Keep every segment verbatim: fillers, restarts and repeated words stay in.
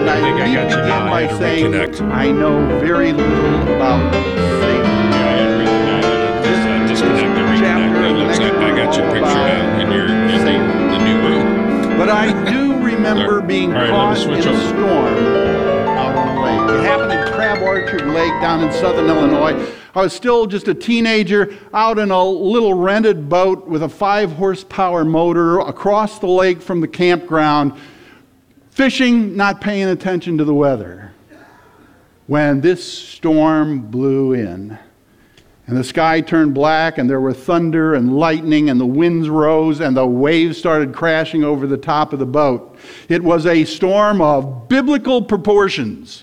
And I I, think I need got to you begin now. I by had to saying reconnect. I know very little about Satan. Yeah, I had to reconnect. I had to just, uh, disconnect and reconnect. Chapter It and the looks next like I one got your all picture about now in your in the, Satan. the new room. But I do remember being All right, let me caught in switch a over. storm out on a lake. It happened in Crab Orchard Lake down in southern Illinois. I was still just a teenager out in a little rented boat with a five horsepower motor across the lake from the campground, fishing, not paying attention to the weather, when this storm blew in. And the sky turned black, and there were thunder and lightning, and the winds rose, and the waves started crashing over the top of the boat. It was a storm of biblical proportions,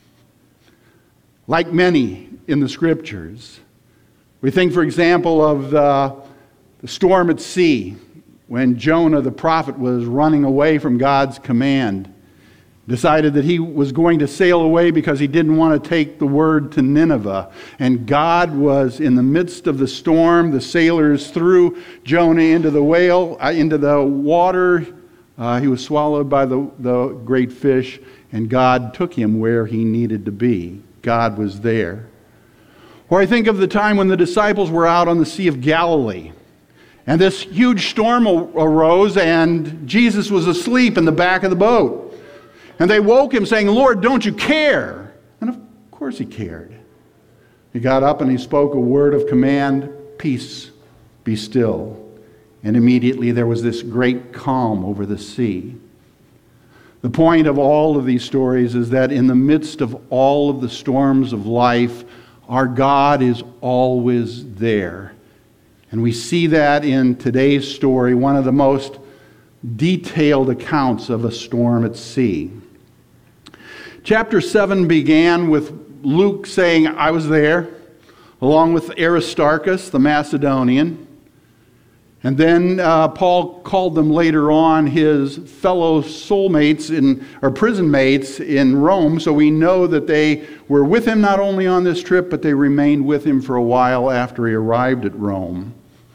like many in the Scriptures. We think, for example, of the, the storm at sea, when Jonah the prophet was running away from God's command, decided that he was going to sail away because he didn't want to take the word to Nineveh. And God was in the midst of the storm. The sailors threw Jonah into the whale, uh, into the water. Uh, he was swallowed by the, the great fish, and God took him where he needed to be. God was there. Or I think of the time when the disciples were out on the Sea of Galilee, and this huge storm arose, and Jesus was asleep in the back of the boat. And they woke him saying, "Lord, don't you care?" And of course he cared. He got up and he spoke a word of command, "Peace, be still." And immediately there was this great calm over the sea. The point of all of these stories is that in the midst of all of the storms of life, our God is always there. And we see that in today's story, one of the most detailed accounts of a storm at sea. Chapter seven began with Luke saying, "I was there," along with Aristarchus, the Macedonian. And then uh, Paul called them later on his fellow soulmates in, or prison mates in Rome, so we know that they were with him not only on this trip, but they remained with him for a while after he arrived at Rome.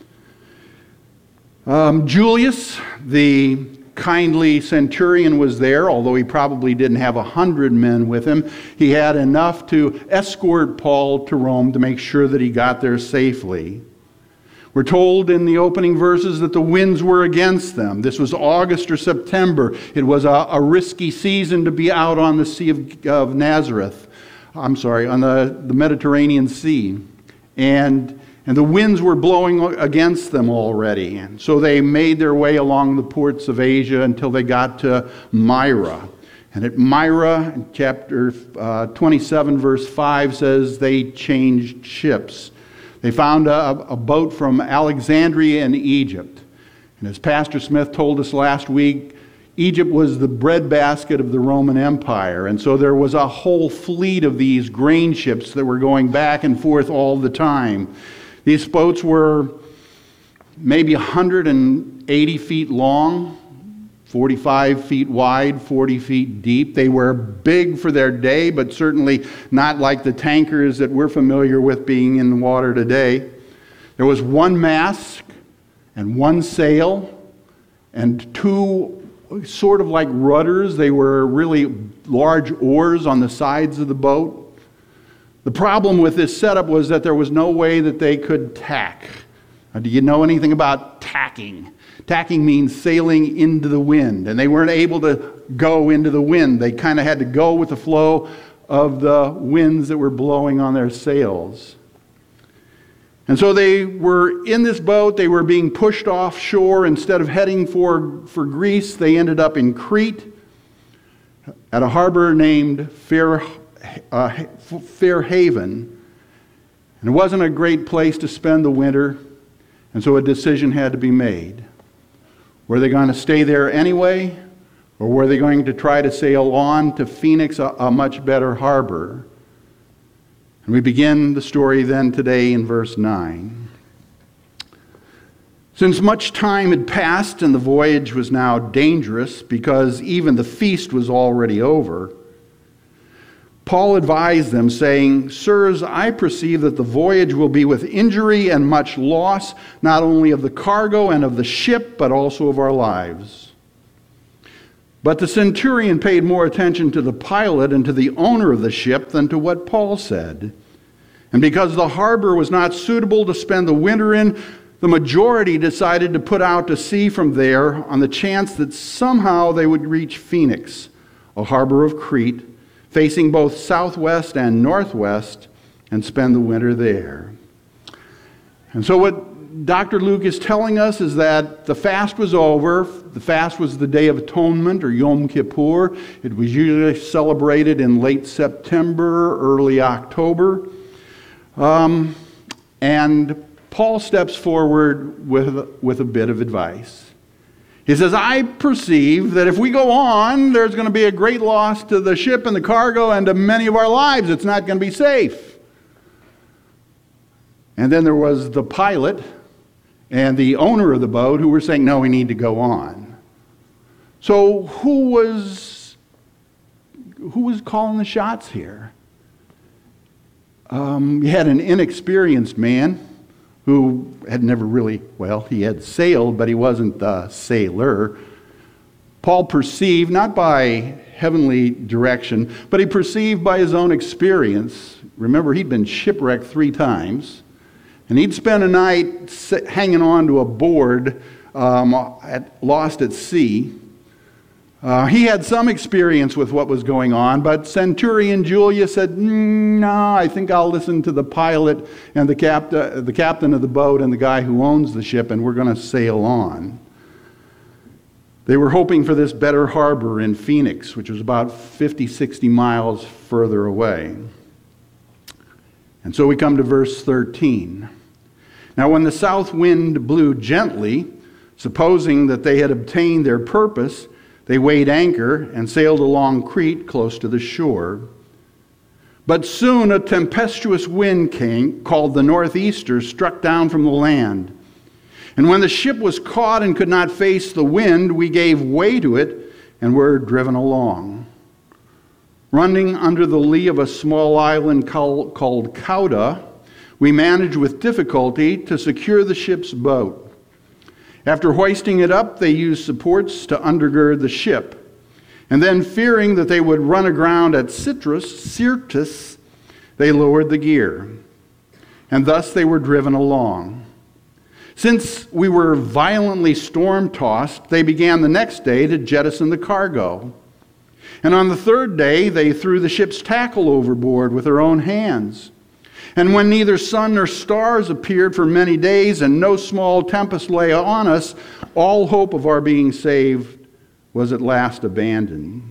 Um, Julius, the kindly centurion, was there, although he probably didn't have a hundred men with him. He had enough to escort Paul to Rome to make sure that he got there safely. We're told in the opening verses that the winds were against them. This was August or September. It was a, a risky season to be out on the Sea of, of Nazareth. I'm sorry, on the, the Mediterranean Sea. And And the winds were blowing against them already. And so they made their way along the ports of Asia until they got to Myra. And at Myra, in chapter uh, twenty-seven, verse five says they changed ships. They found a, a boat from Alexandria in Egypt. And as Pastor Smith told us last week, Egypt was the breadbasket of the Roman Empire. And so there was a whole fleet of these grain ships that were going back and forth all the time. These boats were maybe one hundred eighty feet long, forty-five feet wide, forty feet deep. They were big for their day, but certainly not like the tankers that we're familiar with being in the water today. There was one mast and one sail and two sort of like rudders. They were really large oars on the sides of the boat. The problem with this setup was that there was no way that they could tack. Now, do you know anything about tacking? Tacking means sailing into the wind, and they weren't able to go into the wind. They kind of had to go with the flow of the winds that were blowing on their sails. And so they were in this boat. They were being pushed offshore. Instead of heading for, for Greece, they ended up in Crete at a harbor named Fair Uh, Fair Haven, and it wasn't a great place to spend the winter, and so a decision had to be made. Were they going to stay there anyway, or were they going to try to sail on to Phoenix, a, a much better harbor? And we begin the story then today in verse nine. Since much time had passed and the voyage was now dangerous because even the feast was already over, Paul advised them, saying, "Sirs, I perceive that the voyage will be with injury and much loss, not only of the cargo and of the ship, but also of our lives. But the centurion paid more attention to the pilot and to the owner of the ship than to what Paul said. And because the harbor was not suitable to spend the winter in, the majority decided to put out to sea from there on the chance that somehow they would reach Phoenix, a harbor of Crete, facing both southwest and northwest, and spend the winter there. And so what Doctor Luke is telling us is that the fast was over. The fast was the Day of Atonement, or Yom Kippur. It was usually celebrated in late September, early October. Um, and Paul steps forward with, with a bit of advice. He says, I perceive that if we go on, there's going to be a great loss to the ship and the cargo and to many of our lives. It's not going to be safe. And then there was the pilot and the owner of the boat who were saying, no, we need to go on. So who was, who was calling the shots here? Um, you had an inexperienced man who had never really, well, he had sailed, but he wasn't a sailor. Paul perceived, not by heavenly direction, but he perceived by his own experience. Remember, he'd been shipwrecked three times. And he'd spent a night hanging on to a board um, at, lost at sea. Uh, he had some experience with what was going on, but Centurion Julius said, mm, no, I think I'll listen to the pilot and the, cap- uh, the captain of the boat and the guy who owns the ship, and we're going to sail on. They were hoping for this better harbor in Phoenix, which was about fifty, sixty miles further away. And so we come to verse thirteen. Now when the south wind blew gently, supposing that they had obtained their purpose, they weighed anchor and sailed along Crete close to the shore. But soon a tempestuous wind came, called the northeaster, struck down from the land. And when the ship was caught and could not face the wind, we gave way to it and were driven along. Running under the lee of a small island called, called Cauda, we managed with difficulty to secure the ship's boat. After hoisting it up, they used supports to undergird the ship. And then, fearing that they would run aground at Citrus, Syrtis, they lowered the gear. And thus they were driven along. Since we were violently storm-tossed, they began the next day to jettison the cargo. And on the third day, they threw the ship's tackle overboard with their own hands. And when neither sun nor stars appeared for many days and no small tempest lay on us, all hope of our being saved was at last abandoned.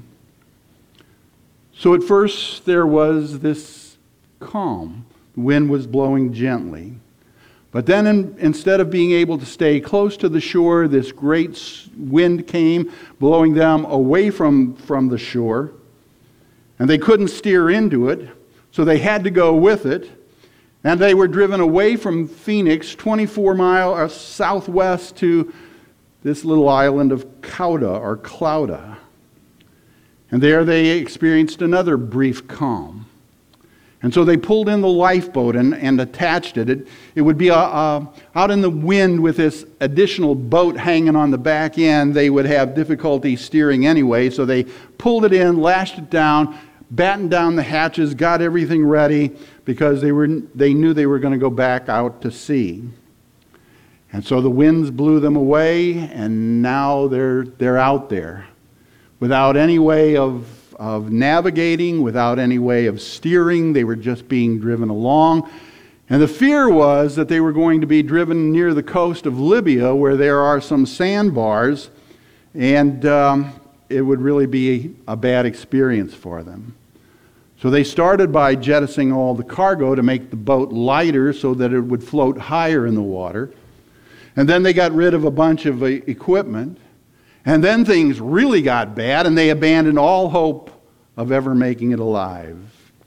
So at first there was this calm. The wind was blowing gently. But then in, instead of being able to stay close to the shore, this great wind came, blowing them away from, from the shore. And they couldn't steer into it, so they had to go with it. And they were driven away from Phoenix, twenty-four miles southwest to this little island of Cauda or Clauda. And there they experienced another brief calm. And so they pulled in the lifeboat and, and attached it. It, it would be uh, uh, out in the wind with this additional boat hanging on the back end. They would have difficulty steering anyway, so they pulled it in, lashed it down, battened down the hatches, got everything ready, because they were they knew they were going to go back out to sea. And so the winds blew them away, and now they're they're out there without any way of of navigating, without any way of steering. They were just being driven along. And the fear was that they were going to be driven near the coast of Libya, where there are some sandbars, and um, it would really be a bad experience for them. So they started by jettisoning all the cargo to make the boat lighter so that it would float higher in the water. And then they got rid of a bunch of equipment. And then things really got bad, and they abandoned all hope of ever making it alive.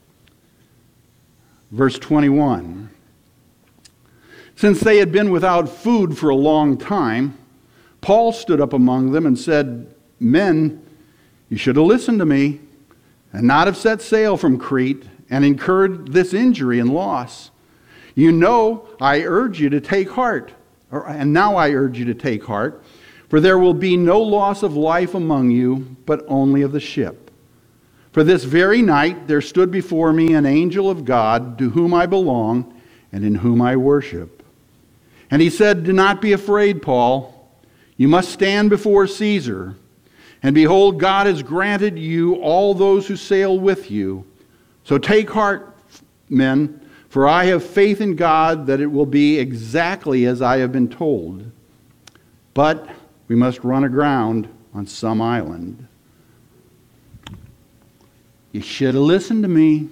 Verse twenty-one. Since they had been without food for a long time, Paul stood up among them and said, "Men, you should have listened to me and not have set sail from Crete and incurred this injury and loss. You know I urge you to take heart, or, and now I urge you to take heart, For there will be no loss of life among you, but only of the ship. For this very night there stood before me an angel of God, to whom I belong and in whom I worship. And he said, Do not be afraid, Paul. You must stand before Caesar. And behold, God has granted you all those who sail with you. So take heart, men, for I have faith in God that it will be exactly as I have been told. But we must run aground on some island. You should have listened to me.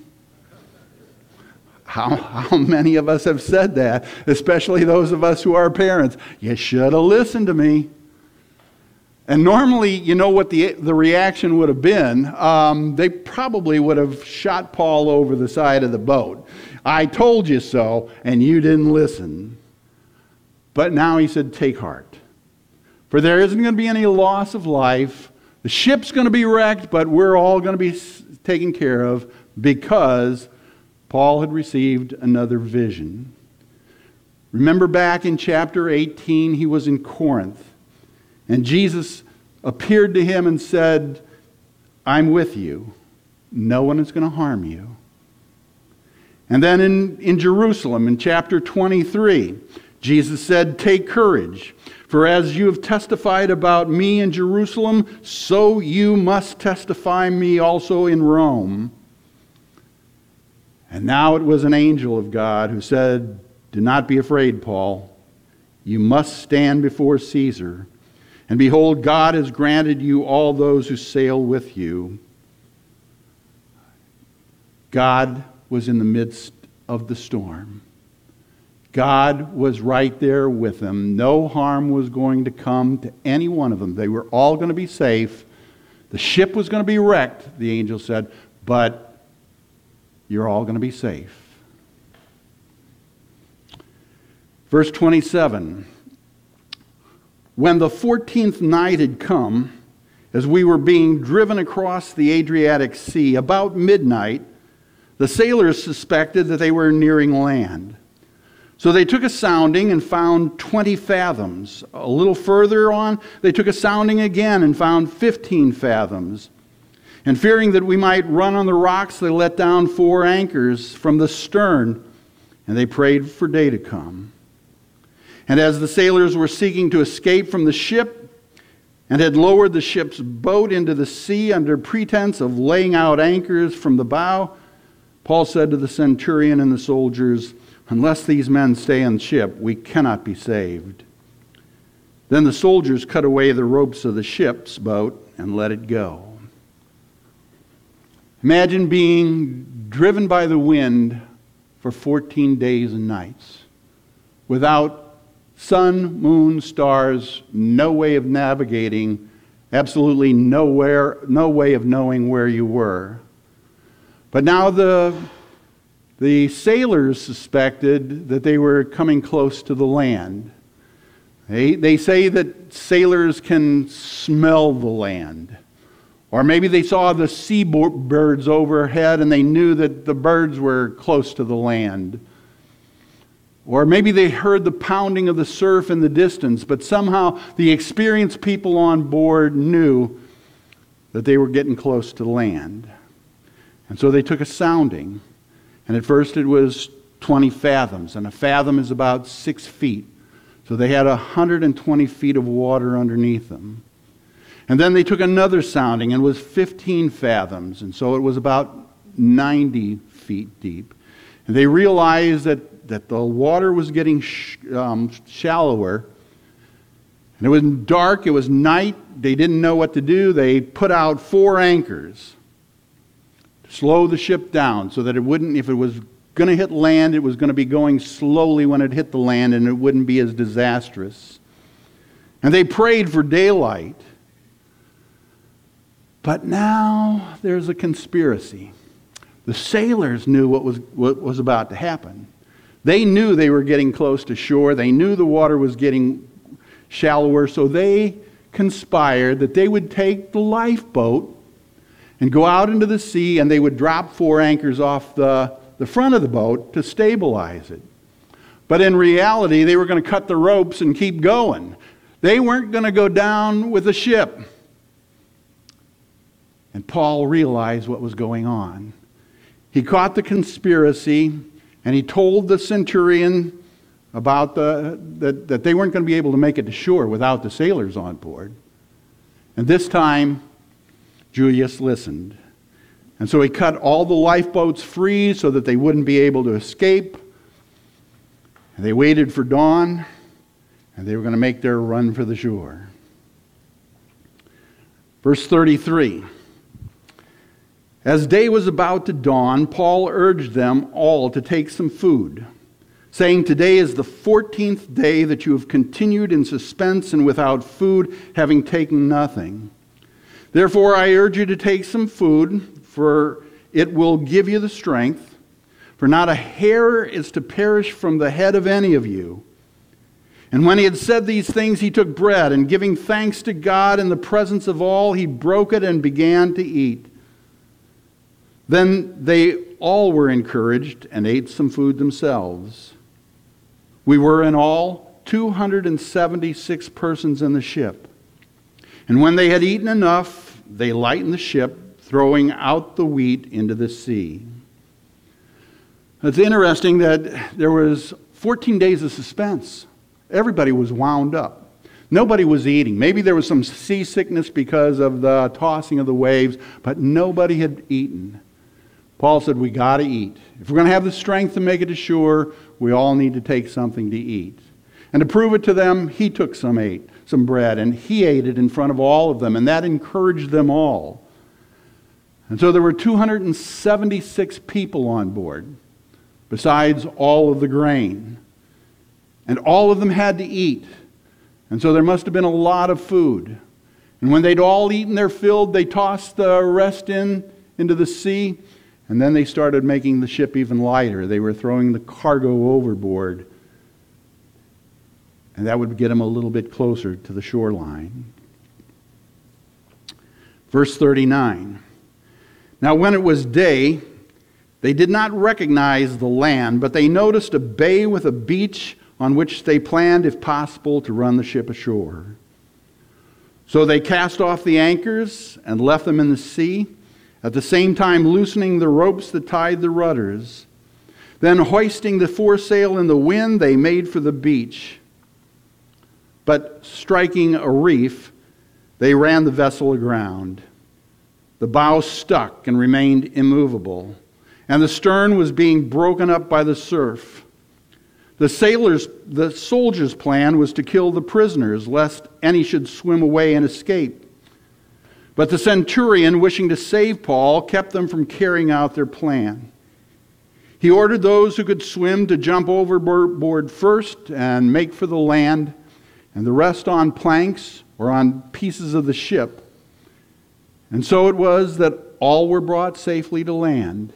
How, how many of us have said that, especially those of us who are parents? You should have listened to me. And normally, you know what the, the reaction would have been? Um, they probably would have shot Paul over the side of the boat. I told you so, and you didn't listen. But now he said, take heart. For there isn't going to be any loss of life. The ship's going to be wrecked, but we're all going to be taken care of because Paul had received another vision. Remember back in chapter eighteen, he was in Corinth. And Jesus appeared to him and said, I'm with you. No one is going to harm you. And then in, in Jerusalem, in chapter twenty-three, Jesus said, take courage. For as you have testified about me in Jerusalem, so you must testify me also in Rome. And now it was an angel of God who said, do not be afraid, Paul. You must stand before Caesar. And behold, God has granted you all those who sail with you. God was in the midst of the storm. God was right there with them. No harm was going to come to any one of them. They were all going to be safe. The ship was going to be wrecked, the angel said, but you're all going to be safe. Verse twenty-seven. When the fourteenth night had come, as we were being driven across the Adriatic Sea, about midnight, the sailors suspected that they were nearing land. So they took a sounding and found twenty fathoms. A little further on, they took a sounding again and found fifteen fathoms. And fearing that we might run on the rocks, they let down four anchors from the stern, and they prayed for day to come. And as the sailors were seeking to escape from the ship and had lowered the ship's boat into the sea under pretense of laying out anchors from the bow, Paul said to the centurion and the soldiers, unless these men stay on the ship, we cannot be saved. Then the soldiers cut away the ropes of the ship's boat and let it go. Imagine being driven by the wind for fourteen days and nights without sun, moon, stars, no way of navigating, absolutely nowhere, no way of knowing where you were. But now the, the sailors suspected that they were coming close to the land. They, they say that sailors can smell the land. Or maybe they saw the seabirds overhead and they knew that the birds were close to the land. Or maybe they heard the pounding of the surf in the distance, but somehow the experienced people on board knew that they were getting close to land. And so they took a sounding. And at first it was twenty fathoms, and a fathom is about six feet. So they had one hundred twenty feet of water underneath them. And then they took another sounding, and it was fifteen fathoms, and so it was about ninety feet deep. And they realized that that the water was getting sh- um, shallower. And it was dark, it was night, they didn't know what to do. They put out four anchors to slow the ship down so that it wouldn't, if it was going to hit land, it was going to be going slowly when it hit the land and it wouldn't be as disastrous. And they prayed for daylight. But now there's a conspiracy. The sailors knew what was what was about to happen. They knew they were getting close to shore. They knew the water was getting shallower, so they conspired that they would take the lifeboat and go out into the sea, and they would drop four anchors off the, the front of the boat to stabilize it. But in reality, they were going to cut the ropes and keep going. They weren't going to go down with the ship. And Paul realized what was going on. He caught the conspiracy, and he told the centurion about the that, that they weren't going to be able to make it to shore without the sailors on board. And this time, Julius listened. And so he cut all the lifeboats free so that they wouldn't be able to escape. And they waited for dawn, and they were going to make their run for the shore. Verse thirty-three. As day was about to dawn, Paul urged them all to take some food, saying, "Today is the fourteenth day that you have continued in suspense and without food, having taken nothing. Therefore I urge you to take some food, for it will give you the strength. For not a hair is to perish from the head of any of you." And when he had said these things, he took bread, and giving thanks to God in the presence of all, he broke it and began to eat. Then they all were encouraged and ate some food themselves. We were in all two hundred seventy-six persons in the ship. And when they had eaten enough, they lightened the ship, throwing out the wheat into the sea. It's interesting that there was fourteen days of suspense. Everybody was wound up. Nobody was eating. Maybe there was some seasickness because of the tossing of the waves, but nobody had eaten. Paul said, we got to eat. If we're going to have the strength to make it to shore, we all need to take something to eat. And to prove it to them, he took some ate, some bread, and he ate it in front of all of them, and that encouraged them all. And so there were two hundred seventy-six people on board, besides all of the grain. And all of them had to eat. And so there must have been a lot of food. And when they'd all eaten their fill, they tossed the rest in into the sea. And then they started making the ship even lighter. They were throwing the cargo overboard. And that would get them a little bit closer to the shoreline. Verse thirty-nine. Now when it was day, they did not recognize the land, but they noticed a bay with a beach on which they planned, if possible, to run the ship ashore. So they cast off the anchors and left them in the sea, at the same time loosening the ropes that tied the rudders. Then hoisting the foresail in the wind, they made for the beach. But striking a reef, they ran the vessel aground. The bow stuck and remained immovable, and the stern was being broken up by the surf. The sailors, the soldiers' plan was to kill the prisoners, lest any should swim away and escape. But the centurion, wishing to save Paul, kept them from carrying out their plan. He ordered those who could swim to jump overboard first and make for the land, and the rest on planks or on pieces of the ship. And so it was that all were brought safely to land.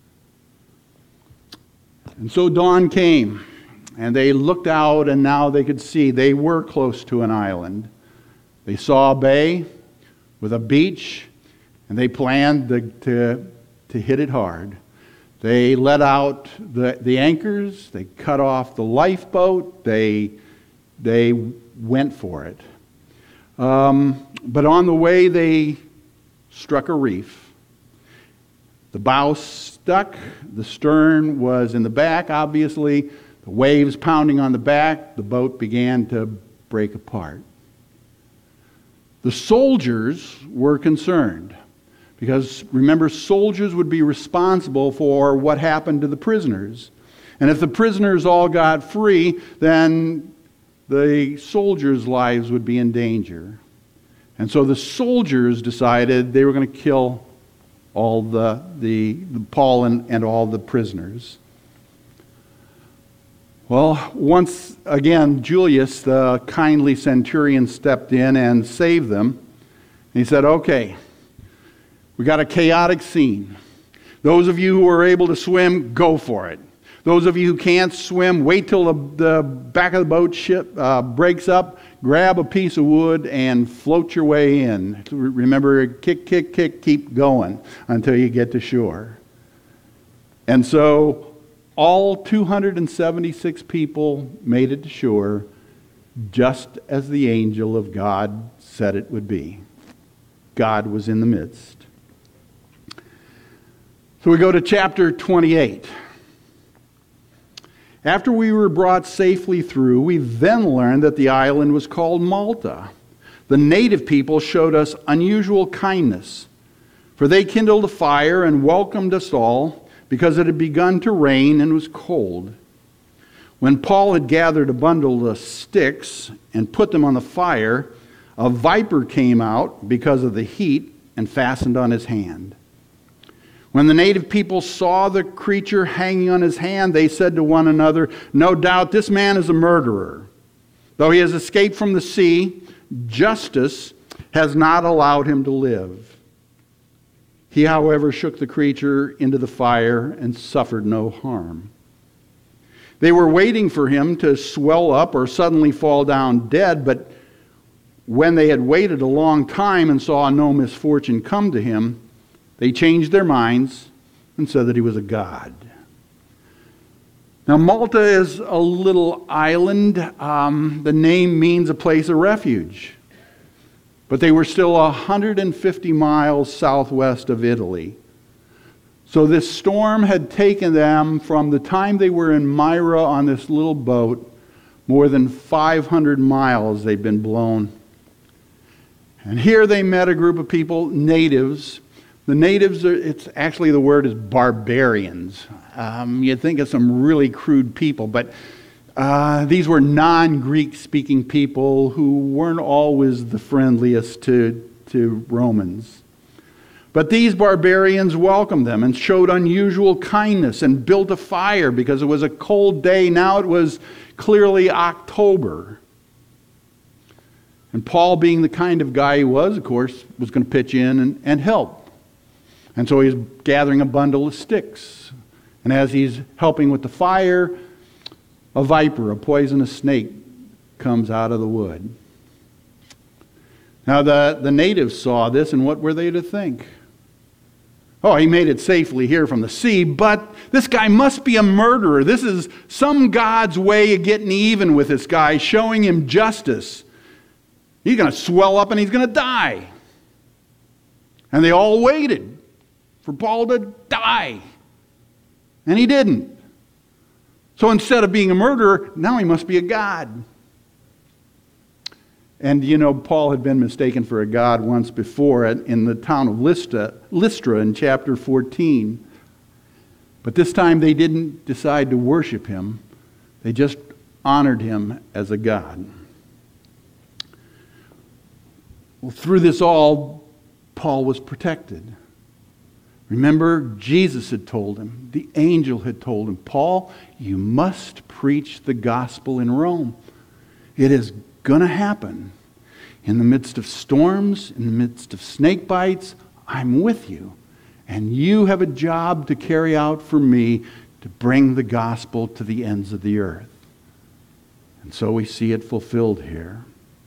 And so dawn came, and they looked out, and now they could see they were close to an island. They saw a bay with a beach, and they planned to, to, to hit it hard. They let out the, the anchors, they cut off the lifeboat, they, they went for it. Um, but on the way, they struck a reef. The bow stuck, the stern was in the back, obviously. The waves pounding on the back, the boat began to break apart. The soldiers were concerned because, remember, soldiers would be responsible for what happened to the prisoners. And if the prisoners all got free, then the soldiers' lives would be in danger. And so the soldiers decided they were going to kill all the, the, the Paul and, and all the prisoners. Well, once again, Julius, the kindly centurion, stepped in and saved them. He said, okay, we got a chaotic scene. Those of you who are able to swim, go for it. Those of you who can't swim, wait till the, the back of the boat ship uh, breaks up, grab a piece of wood and float your way in. Remember, kick, kick, kick, keep going until you get to shore. And so all two hundred seventy-six people made it to shore, just as the angel of God said it would be. God was in the midst. So we go to chapter twenty-eight. After we were brought safely through, we then learned that the island was called Malta. The native people showed us unusual kindness, for they kindled a fire and welcomed us all because it had begun to rain and was cold. When Paul had gathered a bundle of sticks and put them on the fire, a viper came out because of the heat and fastened on his hand. When the native people saw the creature hanging on his hand, they said to one another, "No doubt this man is a murderer. Though he has escaped from the sea, justice has not allowed him to live." He, however, shook the creature into the fire and suffered no harm. They were waiting for him to swell up or suddenly fall down dead, but when they had waited a long time and saw no misfortune come to him, they changed their minds and said that he was a god. Now, Malta is a little island. Um, the name means a place of refuge. But they were still one hundred fifty miles southwest of Italy. So this storm had taken them from the time they were in Myra on this little boat, more than five hundred miles they'd been blown. And here they met a group of people, natives. The natives, are, it's actually the word is barbarians. Um, you'd think of some really crude people, but uh, these were non-Greek speaking people who weren't always the friendliest to, to Romans. But these barbarians welcomed them and showed unusual kindness and built a fire because it was a cold day. Now it was clearly October. And Paul, being the kind of guy he was, of course, was going to pitch in and, and help. And so he's gathering a bundle of sticks. And as he's helping with the fire, a viper, a poisonous snake, comes out of the wood. Now the, the natives saw this, and what were they to think? Oh, he made it safely here from the sea, but this guy must be a murderer. This is some God's way of getting even with this guy, showing him justice. He's going to swell up and he's going to die. And they all waited for Paul to die. And he didn't. So instead of being a murderer, now he must be a god. And you know, Paul had been mistaken for a god once before in the town of Lystra, Lystra in chapter fourteen. But this time they didn't decide to worship him. They just honored him as a god. Well, through this all, Paul was protected. Remember, Jesus had told him, the angel had told him, Paul, you must preach the gospel in Rome. It is going to happen. In the midst of storms, in the midst of snake bites, I'm with you. And you have a job to carry out for me to bring the gospel to the ends of the earth. And so we see it fulfilled here.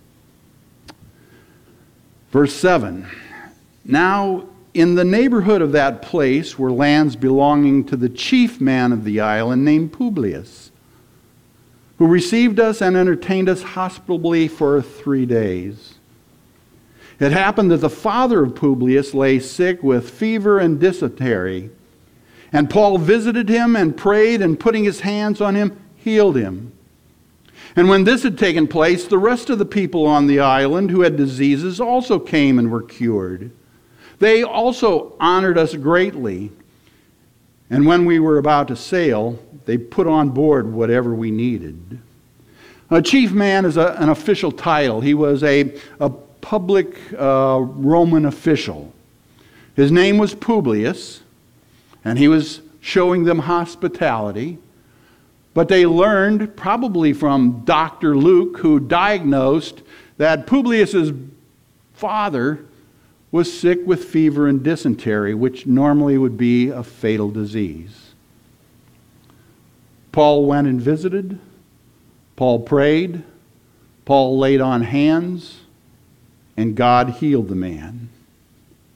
Verse seven. Now, in the neighborhood of that place were lands belonging to the chief man of the island named Publius, who received us and entertained us hospitably for three days. It happened that the father of Publius lay sick with fever and dysentery, and Paul visited him and prayed, and putting his hands on him, healed him. And when this had taken place, the rest of the people on the island who had diseases also came and were cured. They also honored us greatly. And when we were about to sail, they put on board whatever we needed. A chief man is a, an official title. He was a, a public uh, Roman official. His name was Publius, and he was showing them hospitality. But they learned, probably from Doctor Luke, who diagnosed that Publius's father was sick with fever and dysentery, which normally would be a fatal disease. Paul went and visited. Paul prayed. Paul laid on hands, and God healed the man.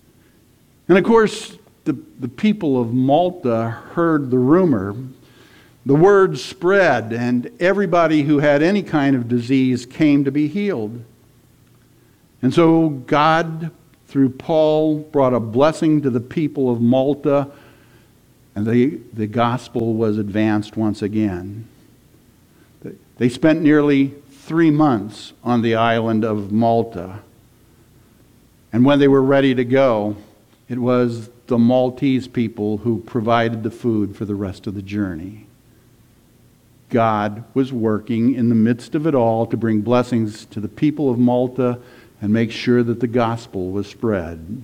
And of course, the, the people of Malta heard the rumor The word spread, and everybody who had any kind of disease came to be healed. And so God, through Paul, brought a blessing to the people of Malta, and the, the gospel was advanced once again. They spent nearly three months on the island of Malta. And when they were ready to go, it was the Maltese people who provided the food for the rest of the journey. God was working in the midst of it all to bring blessings to the people of Malta and make sure that the gospel was spread.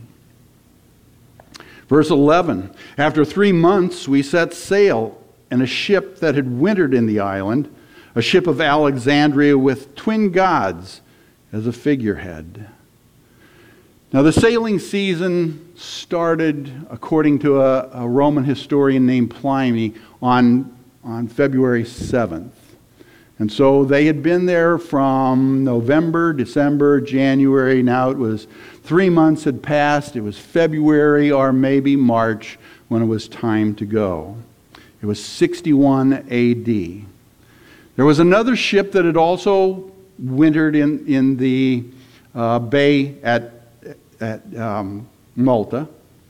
Verse eleven, after three months we set sail in a ship that had wintered in the island, a ship of Alexandria with twin gods as a figurehead. Now the sailing season started, according to a, a Roman historian named Pliny, on on February seventh. And so they had been there from November, December, January. Now it was three months had passed. It was February or maybe March when it was time to go. It was sixty-one A D. There was another ship that had also wintered in, in the uh, bay at, at um, Malta.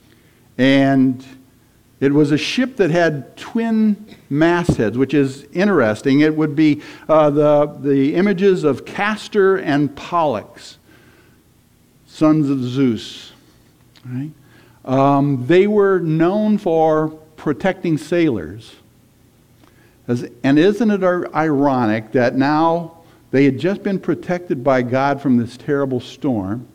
And it was a ship that had twin mastheads, which is interesting. It would be uh, the, the images of Castor and Pollux, sons of Zeus. Right? Um, they were known for protecting sailors. As, and isn't it ironic that now they had just been protected by God from this terrible storm?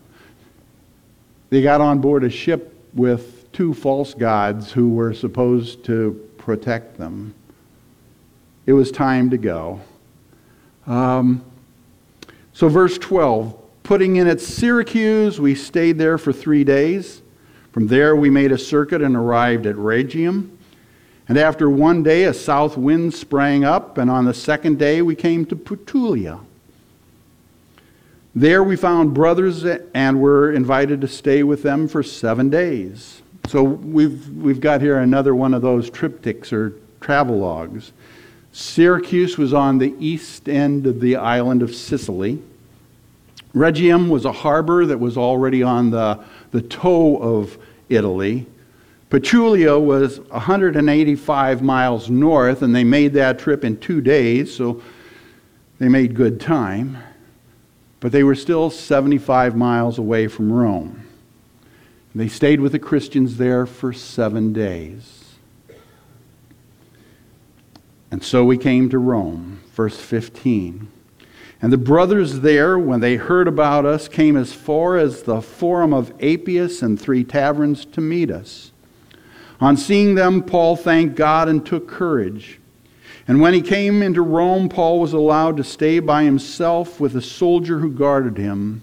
They got on board a ship with two false gods who were supposed to protect them. It was time to go. Um, so verse twelve, putting in at Syracuse, we stayed there for three days. From there we made a circuit and arrived at Rhegium. And after one day a south wind sprang up, and on the second day we came to Puteoli. There we found brothers and were invited to stay with them for seven days. So we've we've got here another one of those triptychs or travelogues. Syracuse was on the east end of the island of Sicily. Rhegium was a harbor that was already on the, the toe of Italy. Puteoli was one hundred eighty-five miles north, and they made that trip in two days, so they made good time. But they were still seventy-five miles away from Rome. They stayed with the Christians there for seven days. And so we came to Rome, verse fifteen. And the brothers there, when they heard about us, came as far as the Forum of Appius and Three Taverns to meet us. On seeing them, Paul thanked God and took courage. And when he came into Rome, Paul was allowed to stay by himself with a soldier who guarded him.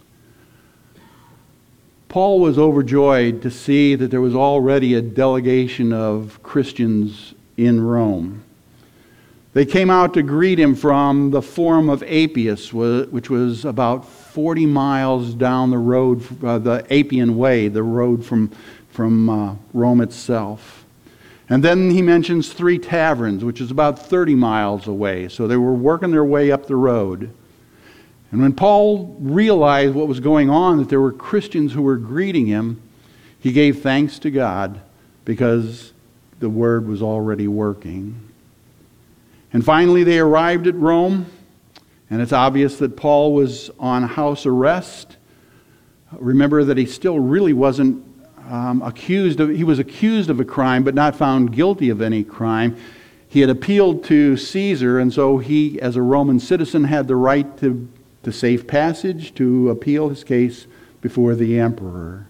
Paul was overjoyed to see that there was already a delegation of Christians in Rome. They came out to greet him from the Forum of Appius, which was about forty miles down the road, uh, the Appian Way, the road from, from uh, Rome itself. And then he mentions Three Taverns, which is about thirty miles away. So they were working their way up the road. And when Paul realized what was going on, that there were Christians who were greeting him, he gave thanks to God because the word was already working. And finally they arrived at Rome, and it's obvious that Paul was on house arrest. Remember that he still really wasn't um, accused of, he was accused of a crime, but not found guilty of any crime. He had appealed to Caesar, and so he, as a Roman citizen, had the right to to safe passage to appeal his case before the emperor.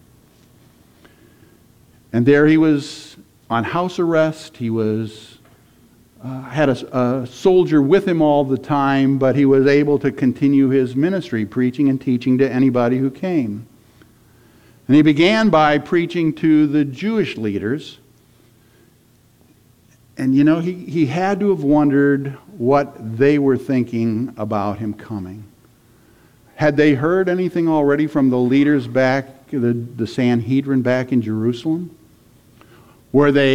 And there he was on house arrest. He was uh, had a, a soldier with him all the time, but he was able to continue his ministry, preaching and teaching to anybody who came. And he began by preaching to the Jewish leaders. And you know, he, he had to have wondered what they were thinking about him coming. Had they heard anything already from the leaders back, the, the Sanhedrin back in Jerusalem? Were they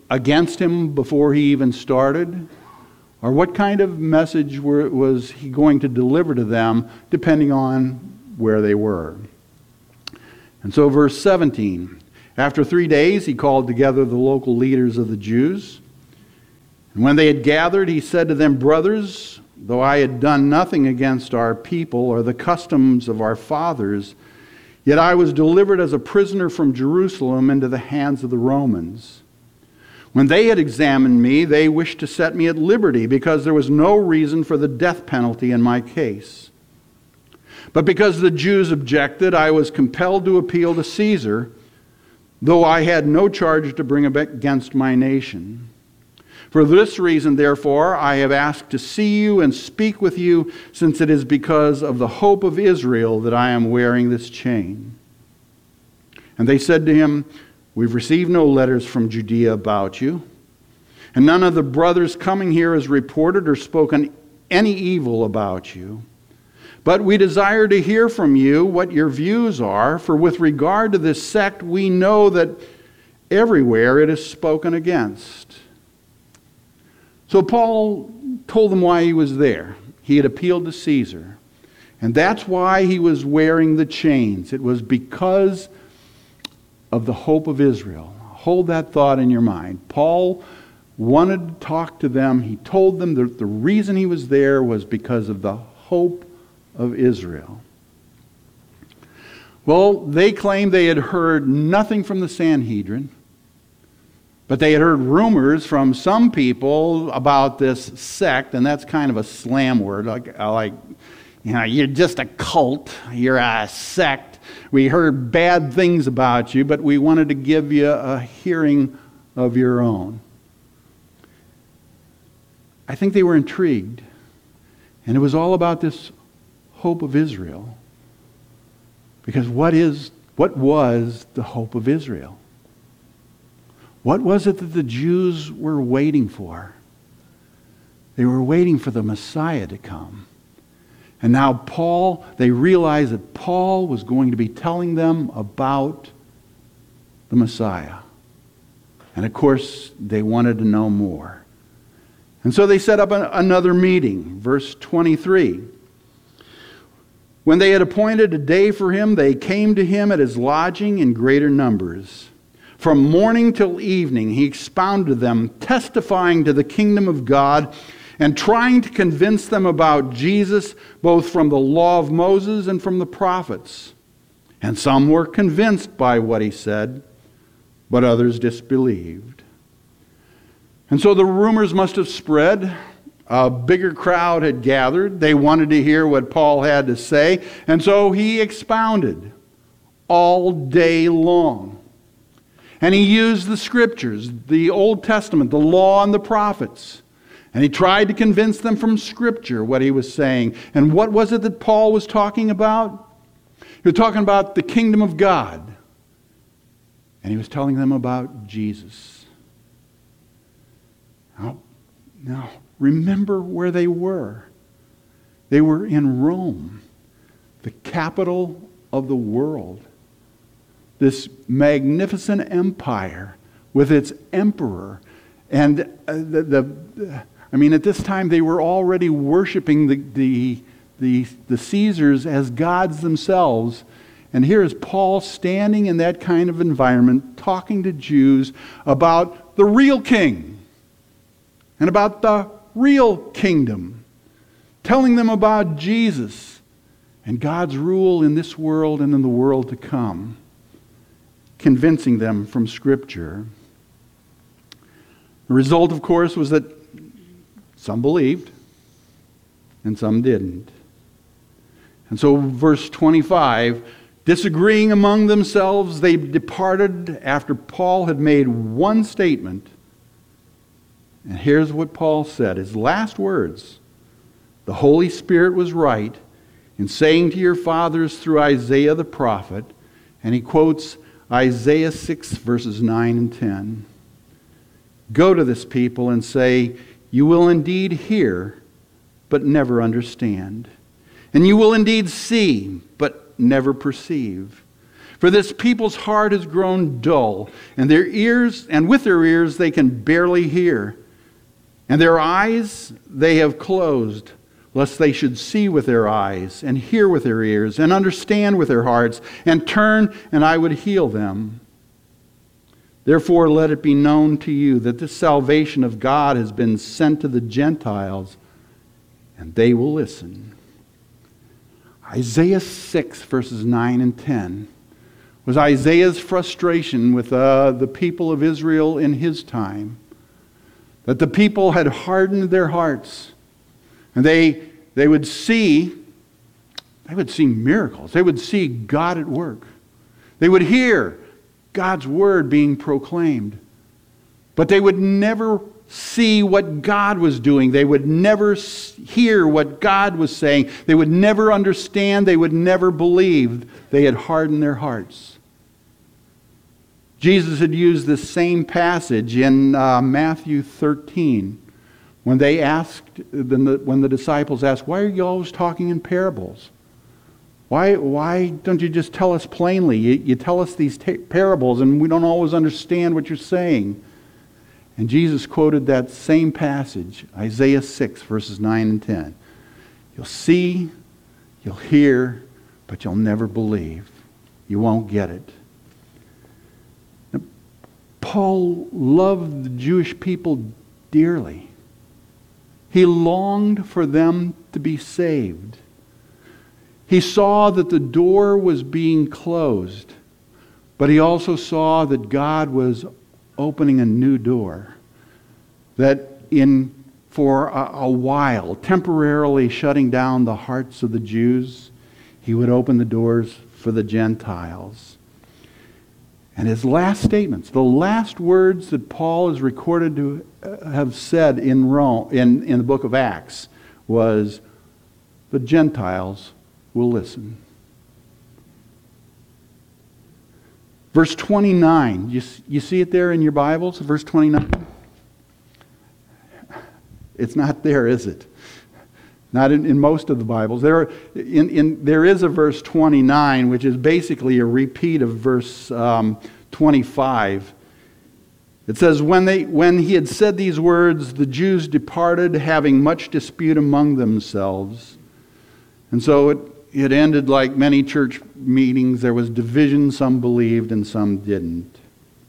against him before he even started? Or what kind of message were, was he going to deliver to them, depending on where they were? And so verse seventeen, after three days he called together the local leaders of the Jews. And when they had gathered, he said to them, "Brothers, though I had done nothing against our people or the customs of our fathers, yet I was delivered as a prisoner from Jerusalem into the hands of the Romans. When they had examined me, they wished to set me at liberty because there was no reason for the death penalty in my case. But because the Jews objected, I was compelled to appeal to Caesar, though I had no charge to bring against my nation. For this reason, therefore, I have asked to see you and speak with you, since it is because of the hope of Israel that I am wearing this chain." And they said to him, "We've received no letters from Judea about you, and none of the brothers coming here has reported or spoken any evil about you. But we desire to hear from you what your views are, for with regard to this sect, we know that everywhere it is spoken against." So Paul told them why he was there. He had appealed to Caesar. And that's why he was wearing the chains. It was because of the hope of Israel. Hold that thought in your mind. Paul wanted to talk to them. He told them that the reason he was there was because of the hope of Israel. Well, they claimed they had heard nothing from the Sanhedrin, but they had heard rumors from some people about this sect, and that's kind of a slam word, like, like you know, you're just a cult, you're a sect. We heard bad things about you, but we wanted to give you a hearing of your own. I think they were intrigued, and it was all about this hope of Israel. Because what is, what was the hope of Israel? What was it that the Jews were waiting for? They were waiting for the Messiah to come. And now Paul, they realized that Paul was going to be telling them about the Messiah. And of course, they wanted to know more. And so they set up an, another meeting. Verse twenty-three. When they had appointed a day for him, they came to him at his lodging in greater numbers. From morning till evening, he expounded to them, testifying to the kingdom of God and trying to convince them about Jesus, both from the law of Moses and from the prophets. And some were convinced by what he said, but others disbelieved. And so the rumors must have spread. A bigger crowd had gathered. They wanted to hear what Paul had to say. And so he expounded all day long. And he used the scriptures, the Old Testament, the law and the prophets. And he tried to convince them from Scripture what he was saying. And what was it that Paul was talking about? He was talking about the kingdom of God. And he was telling them about Jesus. Now, now remember where they were. They were in Rome, the capital of the world. This magnificent empire with its emperor. And uh, the, the, I mean, at this time they were already worshiping the, the, the, the Caesars as gods themselves. And here is Paul standing in that kind of environment, talking to Jews about the real king and about the real kingdom, telling them about Jesus and God's rule in this world and in the world to come, convincing them from Scripture. The result, of course, was that some believed and some didn't. And so verse twenty-five, disagreeing among themselves, they departed after Paul had made one statement. And here's what Paul said, his last words. The Holy Spirit was right in saying to your fathers through Isaiah the prophet, and he quotes Isaiah six, verses nine and ten. Go to this people and say, you will indeed hear, but never understand. And you will indeed see, but never perceive. For this people's heart has grown dull, and their ears, and with their ears they can barely hear. And their eyes they have closed, lest they should see with their eyes, and hear with their ears, and understand with their hearts, and turn, and I would heal them. Therefore let it be known to you that this salvation of God has been sent to the Gentiles, and they will listen. Isaiah six, verses nine and ten, was Isaiah's frustration with uh, the people of Israel in his time. That the people had hardened their hearts. And they, they would see, they would see miracles. They would see God at work. They would hear God's word being proclaimed. But they would never see what God was doing. They would never hear what God was saying. They would never understand. They would never believe. They had hardened their hearts. Jesus had used this same passage in uh, Matthew thirteen when they asked, when the disciples asked, why are you always talking in parables? Why, why don't you just tell us plainly? You, you tell us these ta- parables and we don't always understand what you're saying. And Jesus quoted that same passage, Isaiah six, verses nine and ten. You'll see, you'll hear, but you'll never believe. You won't get it. Now, Paul loved the Jewish people dearly. He longed for them to be saved. He saw that the door was being closed, but he also saw that God was opening a new door. That in for a, a while, temporarily shutting down the hearts of the Jews, he would open the doors for the Gentiles. And his last statements, the last words that Paul is recorded to have said in Rome, in, in the book of Acts, was, the Gentiles will listen. Verse twenty-nine, you, you see it there in your Bibles, verse twenty-nine? It's not there, is it? Not in, in most of the Bibles. There, in, in, there is a verse twenty-nine, which is basically a repeat of verse um, twenty-five. It says, when, they, when he had said these words, the Jews departed, having much dispute among themselves. And so it, it ended like many church meetings. There was division. Some believed and some didn't.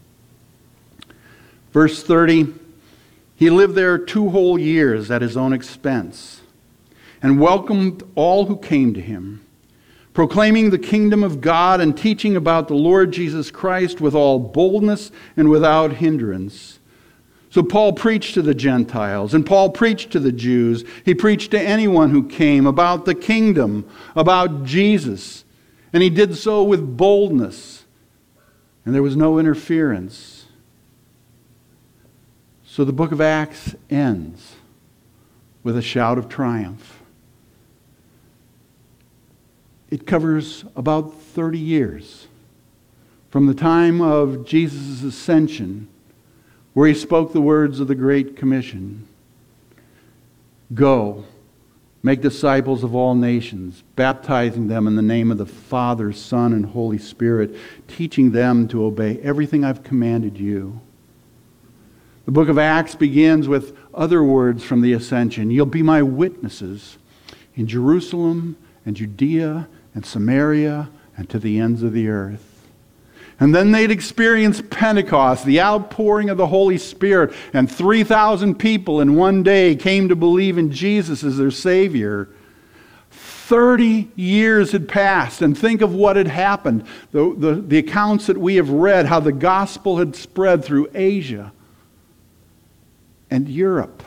Verse thirty, he lived there two whole years at his own expense, and welcomed all who came to him, proclaiming the kingdom of God and teaching about the Lord Jesus Christ with all boldness and without hindrance. So Paul preached to the Gentiles, and Paul preached to the Jews. He preached to anyone who came about the kingdom, about Jesus. And he did so with boldness, and there was no interference. So the book of Acts ends with a shout of triumph. It covers about thirty years from the time of Jesus' ascension, where he spoke the words of the Great Commission. Go, make disciples of all nations, baptizing them in the name of the Father, Son, and Holy Spirit, teaching them to obey everything I've commanded you. The book of Acts begins with other words from the ascension. You'll be my witnesses in Jerusalem and Judea and Samaria and to the ends of the earth. And then they'd experience Pentecost, the outpouring of the Holy Spirit, and three thousand people in one day came to believe in Jesus as their Savior. Thirty years had passed, and think of what had happened. The, the, the accounts that we have read, how the gospel had spread through Asia and Europe.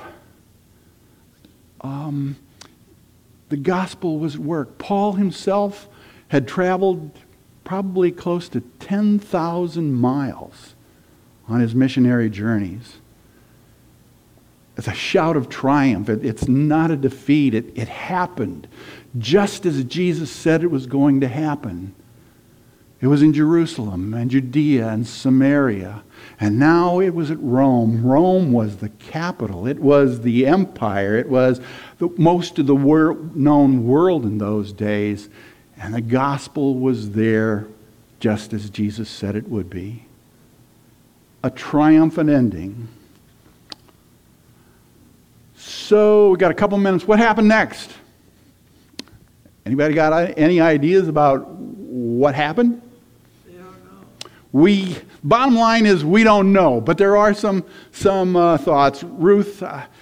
Um, the gospel was at work. Paul himself had traveled probably close to ten thousand miles on his missionary journeys. It's a shout of triumph. It, it's not a defeat. It, it happened just as Jesus said it was going to happen. It was in Jerusalem and Judea and Samaria. And now it was at Rome. Rome was the capital. It was the empire. It was the, most of the wor- known world in those days. And the gospel was there just as Jesus said it would be. A triumphant ending. So we got a couple minutes. What happened next? Anybody got any ideas about what happened? We, bottom line is we don't know, but there are some some uh, thoughts. Ruth, uh,